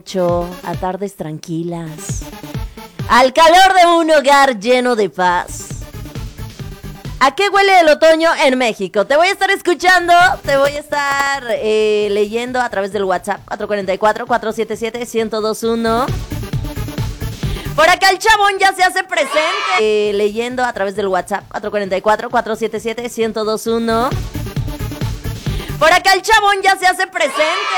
derecho a tardes tranquilas, al calor de un hogar lleno de paz. ¿A qué huele el otoño en México? Te voy a estar escuchando, te voy a estar leyendo a través del WhatsApp 444-477-1021. Por acá el chabón ya se hace presente. Leyendo a través del WhatsApp 444-477-1021. Por acá el chabón ya se hace presente.